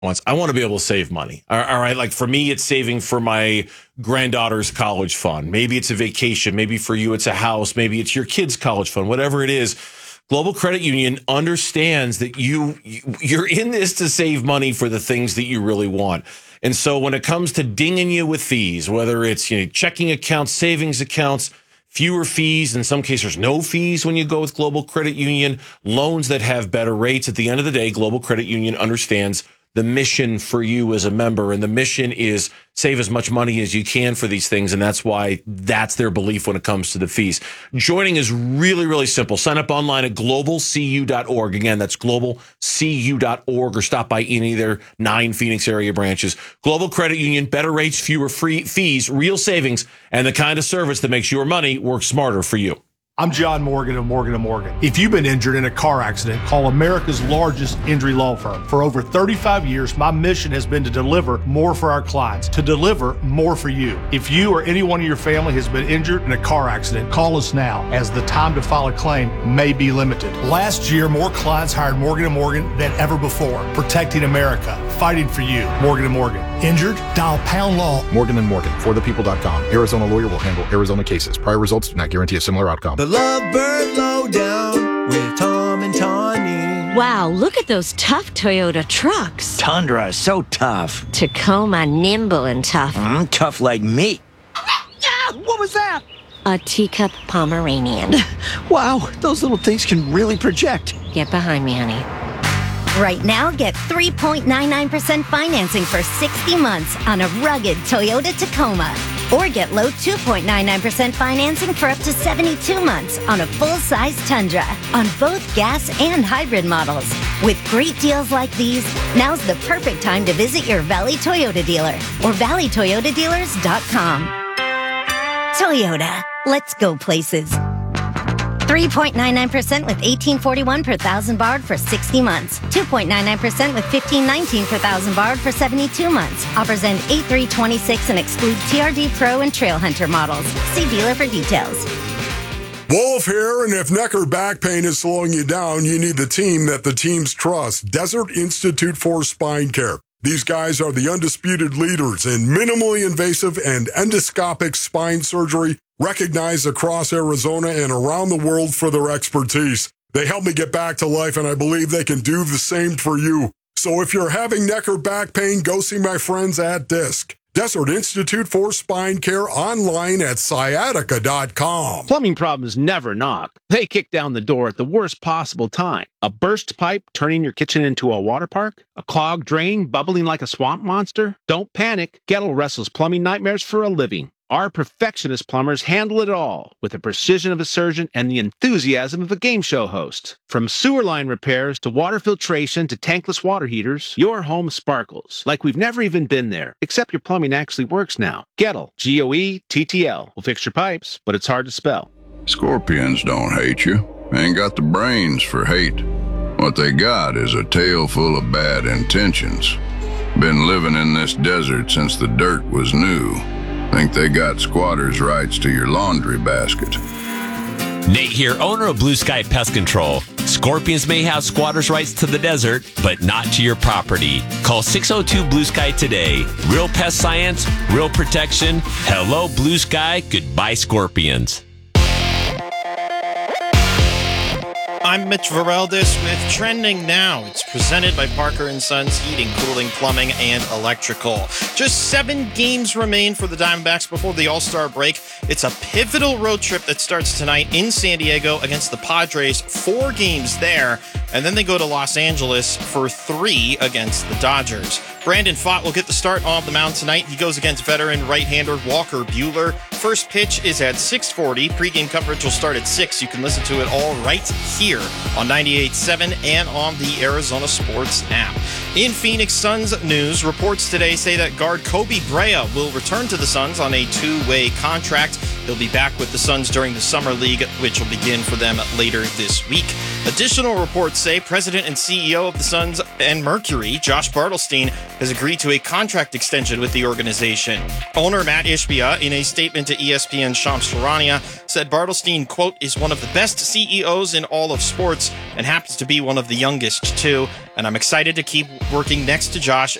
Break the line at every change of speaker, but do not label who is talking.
wants. I want to be able to save money. All right. Like for me, it's saving for my granddaughter's college fund. Maybe it's a vacation. Maybe for you, it's a house. Maybe it's your kid's college fund, whatever it is. Global Credit Union understands that you're in this to save money for the things that you really want. And so when it comes to dinging you with fees, whether it's checking accounts, savings accounts, fewer fees, in some cases there's no fees when you go with Global Credit Union, loans that have better rates. At the end of the day, Global Credit Union understands the mission for you as a member, and the mission is save as much money as you can for these things, and that's why that's their belief when it comes to the fees. Joining is really, really simple. Sign up online at globalcu.org. Again, that's globalcu.org, or stop by any of their 9 Phoenix area branches. Global Credit Union, better rates, fewer free fees, real savings, and the kind of service that makes your money work smarter for you.
I'm John Morgan of Morgan & Morgan. If you've been injured in a car accident, call America's largest injury law firm. For over 35 years, my mission has been to deliver more for our clients, to deliver more for you. If you or anyone in your family has been injured in a car accident, call us now, as the time to file a claim may be limited. Last year, more clients hired Morgan & Morgan than ever before. Protecting America, fighting for you. Morgan & Morgan. Injured? Dial pound law.
Morgan & Morgan, forthepeople.com. Arizona lawyer will handle Arizona cases. Prior results do not guarantee a similar outcome.
The Lovebird Lowdown with Tom and Tawny.
Wow, look at those tough Toyota trucks.
Tundra is so tough.
Tacoma, nimble and tough.
Tough like me. What was that?
A teacup Pomeranian.
Wow, those little things can really project.
Get behind me, honey.
Right now, get 3.99% financing for 60 months on a rugged Toyota Tacoma. Or get low 2.99% financing for up to 72 months on a full-size Tundra on both gas and hybrid models. With great deals like these, now's the perfect time to visit your Valley Toyota dealer or valleytoyotadealers.com. Toyota, let's go places. 3.99% with $18.41 per thousand borrowed for 60 months. 2.99% with $15.19 per thousand borrowed for 72 months. Offers end 8/3/26 and exclude TRD Pro and Trail Hunter models. See dealer for details.
Wolf here, and if neck or back pain is slowing you down, you need the team that the teams trust. Desert Institute for Spine Care. These guys are the undisputed leaders in minimally invasive and endoscopic spine surgery, recognized across Arizona and around the world for their expertise. They helped me get back to life, and I believe they can do the same for you. So if you're having neck or back pain, go see my friends at DISC. Desert Institute for Spine Care, online at sciatica.com.
Plumbing problems never knock. They kick down the door at the worst possible time. A burst pipe turning your kitchen into a water park? A clogged drain bubbling like a swamp monster? Don't panic. Gettle wrestles plumbing nightmares for a living. Our perfectionist plumbers handle it all with the precision of a surgeon and the enthusiasm of a game show host. From sewer line repairs to water filtration to tankless water heaters, your home sparkles like we've never even been there, except your plumbing actually works now. Gettle, Goettl, will fix your pipes, but it's hard to spell.
Scorpions don't hate you. Ain't got the brains for hate. What they got is a tail full of bad intentions. Been living in this desert since the dirt was new. Think they got squatters' rights to your laundry basket.
Nate here, owner of Blue Sky Pest Control. Scorpions may have squatters' rights to the desert, but not to your property. Call 602 Blue Sky today. Real pest science, real protection. Hello, Blue Sky. Goodbye, Scorpions.
I'm Mitch Vareldis with Trending Now. It's presented by Parker & Sons Heating, Cooling, Plumbing, and Electrical. Just 7 games remain for the Diamondbacks before the All-Star break. It's a pivotal road trip that starts tonight in San Diego against the Padres. 4 games there, and then they go to Los Angeles for 3 against the Dodgers. Brandon Pfaadt will get the start on the mound tonight. He goes against veteran right-hander Walker Buehler. First pitch is at 6:40. Pre-game coverage will start at 6. You can listen to it all right here on 98.7 and on the Arizona Sports app. In Phoenix Suns news, reports today say that guard Kobe Brea will return to the Suns on a 2-way contract. He'll be back with the Suns during the Summer League, which will begin for them later this week. Additional reports say President and CEO of the Suns and Mercury, Josh Bartelstein, has agreed to a contract extension with the organization. Owner Matt Ishbia, in a statement to ESPN's Shams Charania, said Bartelstein, quote, is one of the best CEOs in all of sports and happens to be one of the youngest too. And I'm excited to keep working next to Josh